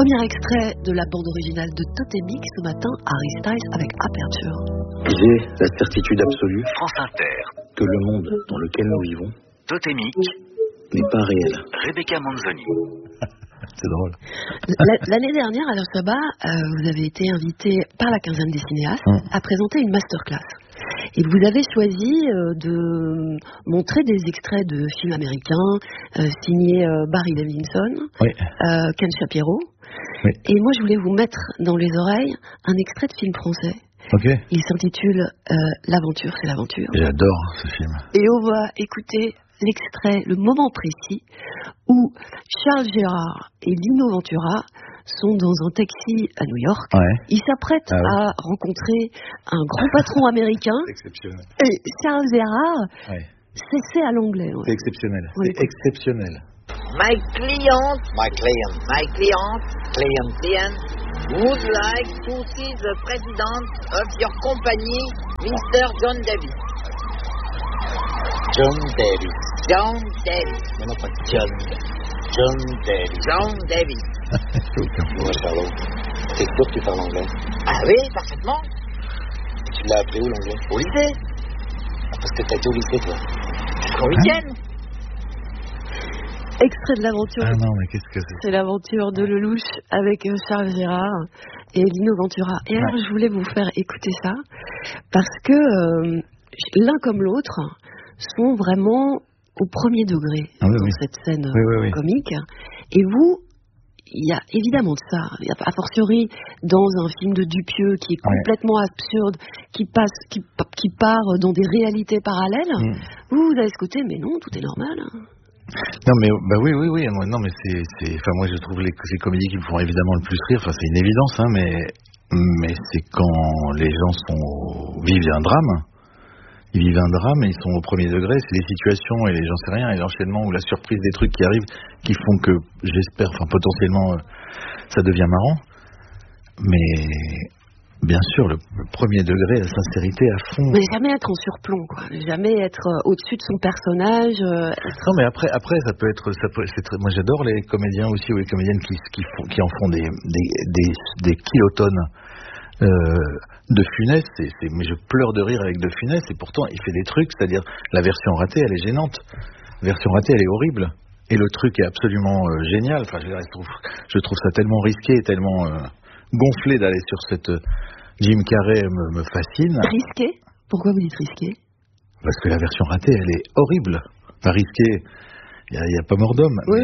Premier extrait de la bande originale de Totémique ce matin, Harry Styles avec Aperture. J'ai la certitude absolue France Inter. que le monde dans lequel nous vivons Totémique. n'est pas réel. Rebecca Manzoni. C'est drôle. L'année dernière, à l'Orsaba, vous avez été invité par la quinzaine des cinéastes à présenter une masterclass. Et vous avez choisi de montrer des extraits de films américains signés Barry Levinson, Oui. Ken Shapiro. Oui. Et moi, je voulais vous mettre dans les oreilles un extrait de film français. Ok. Il s'intitule L'aventure, c'est l'aventure. J'adore ce film. Et on va écouter l'extrait, le moment précis où Charles Gérard et Lino Ventura sont dans un taxi à New York. Ouais. Ils s'apprêtent à rencontrer un grand patron américain. C'est exceptionnel. Et Charles Gérard, Ouais. c'est à l'anglais. Ouais. C'est exceptionnel. Oui. C'est exceptionnel. My client would like to see the president of your company, Mr. John Davis. John Davis. John Davis. Mais non, pas John. John Davis. John Davis. Ouais, Charlot. T'es sûr que tu parles anglais? Ah oui, parfaitement. Tu l'as appris où l'anglais? Au lycée. Parce que t'as été au lycée, toi. Au week-end. Extrait de l'aventure. Ah non, mais qu'est-ce que c'est? C'est l'aventure de Lelouch avec Charles Gérard et Lino Ventura. Et alors, je voulais vous faire écouter ça parce que l'un comme l'autre sont vraiment au premier degré dans cette scène comique. Et vous, il y a évidemment de ça. A fortiori, dans un film de Dupieux qui est complètement absurde, qui part dans des réalités parallèles, vous avez ce côté, mais non, tout est normal. Non mais bah oui. Non mais c'est enfin moi je trouve ces comédies qui me font évidemment le plus rire. Enfin c'est une évidence hein, mais c'est quand les gens vivent un drame. Ils vivent un drame et ils sont au premier degré. C'est des situations et j'en sais rien et l'enchaînement ou la surprise des trucs qui arrivent qui font que j'espère, enfin potentiellement ça devient marrant. Mais bien sûr, le premier degré, la sincérité à fond. Mais jamais être en surplomb, quoi. Jamais être au-dessus de son personnage. Non, mais après, ça peut être, moi, j'adore les comédiens aussi ou les comédiennes qui en font des kilotonnes de Funès. Mais je pleure de rire avec de Funès et pourtant il fait des trucs, c'est-à-dire la version ratée, elle est gênante. La version ratée, elle est horrible. Et le truc est absolument génial. Enfin, je trouve ça tellement risqué, tellement gonflé d'aller sur cette Jim Carrey me fascine. Risqué? Pourquoi vous dites risqué? Parce que la version ratée, elle est horrible. Enfin, risqué, il y a pas mort d'homme. Oui,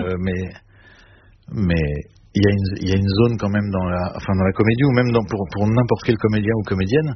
mais il y a une zone quand même dans la comédie ou même pour n'importe quel comédien ou comédienne.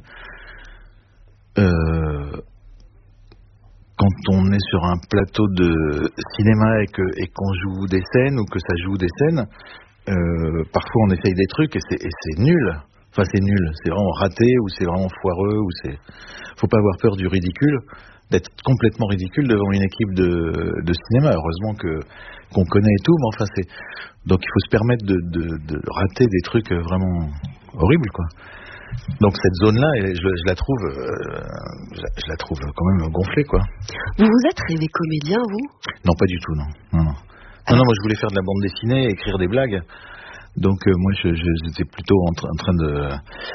Quand on est sur un plateau de cinéma et qu'on joue des scènes ou que ça joue des scènes, parfois on essaye des trucs et c'est nul. Enfin c'est nul, c'est vraiment raté ou c'est vraiment foireux ou c'est. Faut pas avoir peur du ridicule, d'être complètement ridicule devant une équipe de cinéma. Heureusement qu'on connaît et tout, mais enfin c'est. Donc il faut se permettre de rater des trucs vraiment horribles quoi. Donc cette zone-là, je la trouve quand même gonflée quoi. Vous vous êtes rêvé comédien vous? Non pas du tout non. Non moi je voulais faire de la bande dessinée, écrire des blagues. Donc moi j'étais plutôt en train de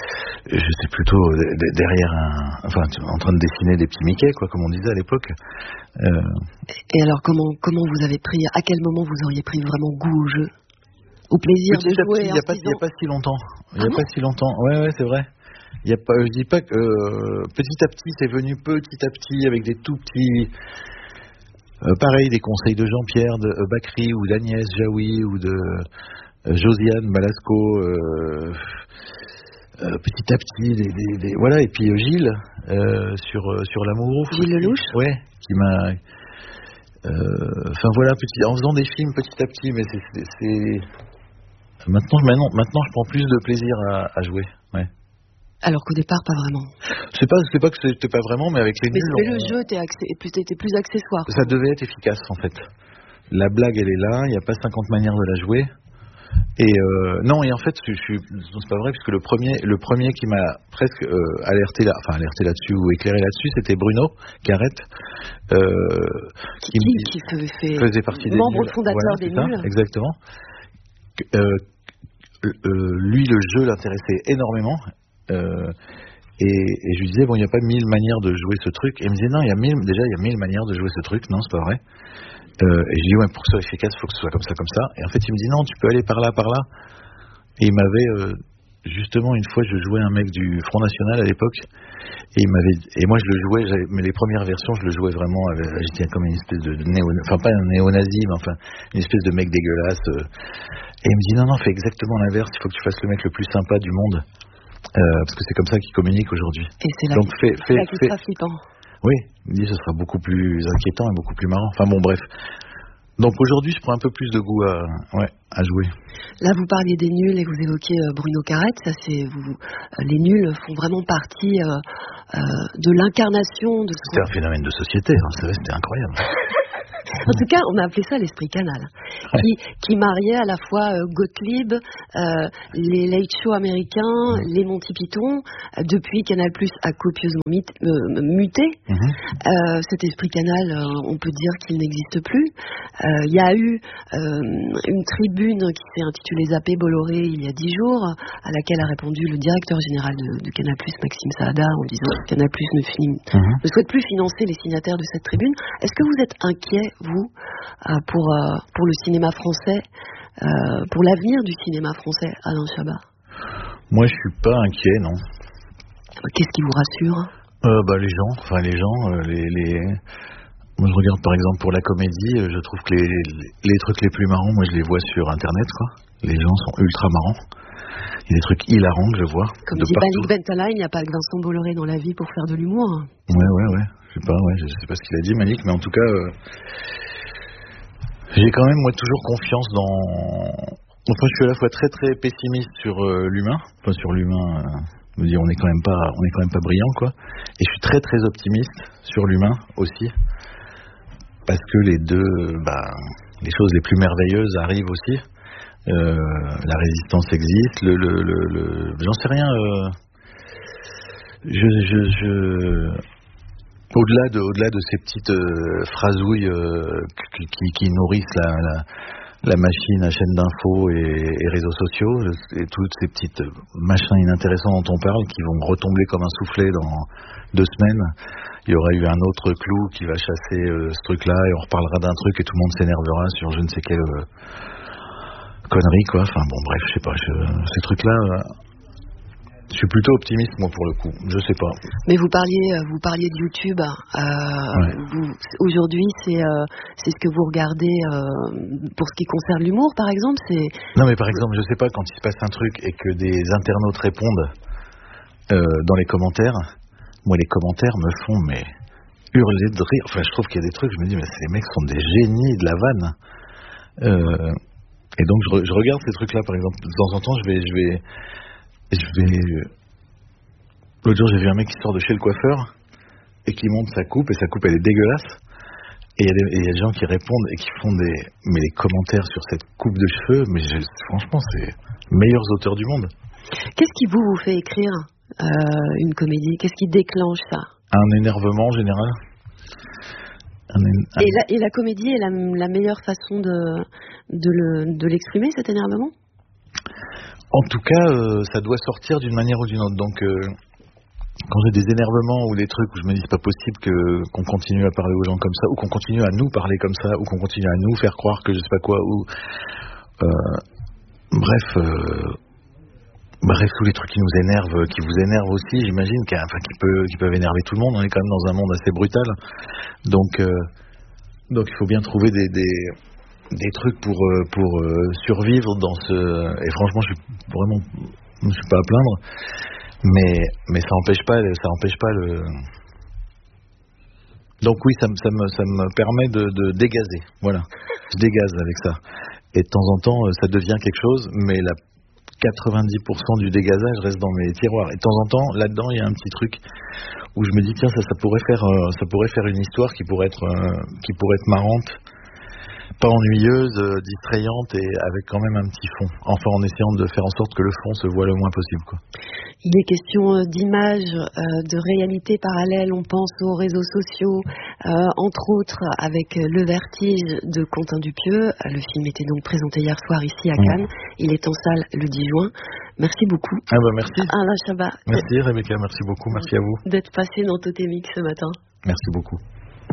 derrière en train de dessiner des petits Mickey quoi comme on disait à l'époque. Et alors comment vous avez pris, à quel moment vous auriez pris vraiment goût au jeu, au plaisir de jouer? Il y a pas si longtemps. Pas si longtemps. Ouais c'est vrai. Il y a pas, je dis pas que petit à petit c'est venu petit à petit avec des tout petits. Pareil des conseils de Jean-Pierre, de Bacri ou d'Agnès Jaoui ou de Josiane Balasco, petit à petit, voilà, et puis Gilles sur l'amour. Gilles Lelouch. Ouais, qui m'a. Enfin voilà, en faisant des films petit à petit, mais c'est. Maintenant, je prends plus de plaisir à jouer. Ouais. Alors qu'au départ, pas vraiment. C'est pas que c'était pas vraiment, mais avec les nuls. Mais le jeu était plus accessoire. Ça devait être efficace en fait. La blague, elle est là. Il n'y a pas 50 manières de la jouer. Et non, et en fait, c'est pas vrai, puisque le premier qui m'a presque alerté là-dessus ou éclairé là-dessus, c'était Bruno Carrette, qui faisait partie des membre nuls. Fondateur des nuls. Exactement. lui, le jeu l'intéressait énormément. Et je lui disais, bon, il n'y a pas 1000 manières de jouer ce truc. Et il me disait, non, il y a 1000 manières de jouer ce truc. Non, c'est pas vrai. Et je dis, ouais, pour que ce soit efficace, il faut que ce soit comme ça, comme ça. Et en fait, il me dit, non, tu peux aller par là, par là. Et il m'avait, justement, une fois, je jouais un mec du Front National à l'époque. Et moi, je le jouais, mais les premières versions, je le jouais vraiment, j'étais comme une espèce de enfin, pas un néo-nazi, mais enfin, une espèce de mec dégueulasse. Et il me dit, non, fais exactement l'inverse, il faut que tu fasses le mec le plus sympa du monde. Parce que c'est comme ça qu'ils communiquent aujourd'hui. Et c'est là qu'il sera flippant. Oui, il me dit, ce sera beaucoup plus inquiétant et beaucoup plus marrant. Enfin bon, bref. Donc aujourd'hui, je prends un peu plus de goût à jouer. Là, vous parliez des nuls et vous évoquiez Bruno Carrette. Ça, les nuls font vraiment partie de l'incarnation de. C'était un phénomène de société. Hein, c'était incroyable. En tout cas, on a appelé ça l'esprit canal, qui mariait à la fois Gottlieb, les late shows américains, les Monty Python. Depuis, Canal+ a copieusement muté. Cet esprit canal, on peut dire qu'il n'existe plus. Il y a eu une tribune qui s'est intitulée Zappé Bolloré il y a 10 jours, à laquelle a répondu le directeur général de Canal+, Maxime Saada, en disant que Canal+ ne souhaite plus financer les signataires de cette tribune. Est-ce que vous êtes inquiet, vous, pour le cinéma français, pour l'avenir du cinéma français, Alain Chabat? Moi, je suis pas inquiet, non. Qu'est-ce qui vous rassure? Les gens, moi, je regarde par exemple pour la comédie, je trouve que les trucs les plus marrants, moi, je les vois sur Internet, quoi. Les gens sont ultra marrants. Il y a des trucs hilarants que je vois. Comme dit Malik Bentala, il n'y a pas que Vincent Bolloré dans la vie pour faire de l'humour. Ouais. Je sais pas ce qu'il a dit, Malik, mais en tout cas, j'ai quand même, moi, toujours confiance dans. Enfin, je suis à la fois très très pessimiste sur l'humain. Enfin, sur l'humain, je veux dire, on est quand même pas brillant, quoi. Et je suis très très optimiste sur l'humain aussi, parce que les deux, les choses les plus merveilleuses arrivent aussi. La résistance existe, j'en sais rien. Au-delà de ces petites phrasouilles qui nourrissent la machine à chaîne d'infos et réseaux sociaux, et toutes ces petites machins inintéressants dont on parle, qui vont retomber comme un soufflet dans 2 semaines. Il y aura eu un autre clou qui va chasser ce truc-là, et on reparlera d'un truc et tout le monde s'énervera sur je ne sais quelle connerie, quoi. Enfin bon, bref, je sais pas, ces trucs-là, je suis plutôt optimiste, moi, pour le coup. Je sais pas. Mais vous parliez de YouTube. Aujourd'hui, c'est ce que vous regardez pour ce qui concerne l'humour, par exemple. Non, mais par exemple, je sais pas, quand il se passe un truc et que des internautes répondent dans les commentaires, moi, les commentaires me font hurler de rire. Enfin, je trouve qu'il y a des trucs, je me dis, mais ces mecs sont des génies de la vanne. Et donc, je regarde ces trucs-là, par exemple. De temps en temps, je vais. L'autre jour, j'ai vu un mec qui sort de chez le coiffeur et qui monte sa coupe, et sa coupe, elle est dégueulasse. Et il y a des gens qui répondent et qui font les commentaires sur cette coupe de cheveux, mais franchement, c'est les meilleurs auteurs du monde. Qu'est-ce qui vous fait écrire une comédie? Qu'est-ce qui déclenche ça? Un énervement en général. Et la comédie est la meilleure façon de l'exprimer, cet énervement? En tout cas, ça doit sortir d'une manière ou d'une autre. Donc, quand j'ai des énervements ou des trucs où je me dis c'est pas possible qu'on continue à parler aux gens comme ça, ou qu'on continue à nous parler comme ça, ou qu'on continue à nous faire croire que je sais pas quoi, ou bref, tous les trucs qui nous énervent, qui vous énervent aussi, j'imagine, qui peuvent énerver tout le monde. On est quand même dans un monde assez brutal. Donc il faut bien trouver des trucs pour survivre dans ce. Et franchement, je suis pas à plaindre, mais ça empêche pas le. Donc oui, ça me permet de dégazer. Voilà, je dégaze avec ça. Et de temps en temps, ça devient quelque chose, mais 90% du dégazage reste dans mes tiroirs. Et de temps en temps, là-dedans, il y a un petit truc où je me dis tiens, ça pourrait faire une histoire qui pourrait être marrante. pas ennuyeuse, distrayante et avec quand même un petit fond. Enfin, en essayant de faire en sorte que le fond se voit le moins possible, quoi. Il est question d'images, de réalités parallèles. On pense aux réseaux sociaux, entre autres avec Le Vertige de Quentin Dupieux. Le film était donc présenté hier soir ici à Cannes. Il est en salle le 10 juin. Merci beaucoup. Merci. Alain Chabat. Merci Rebecca, merci beaucoup. Merci à vous. D'être passé dans Totémique ce matin. Merci beaucoup.